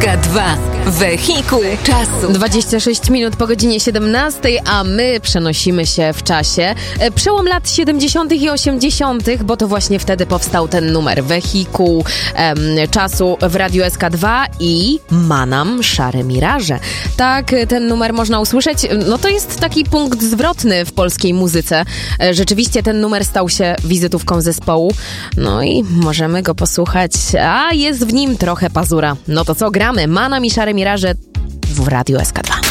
SK2. Wehikuł czasu. 26 minut po godzinie 17, a my przenosimy się w czasie. Przełom lat 70. i 80., bo to właśnie wtedy powstał ten numer Wehikuł czasu w Radiu SK2 i Manam Szare Miraże. Tak, ten numer można usłyszeć. No to jest taki punkt zwrotny w polskiej muzyce. Rzeczywiście ten numer stał się wizytówką zespołu. No i możemy go posłuchać, a jest w nim trochę Pazura. No to co, gramy? Manam i Szare Miraże w Radiu SK2.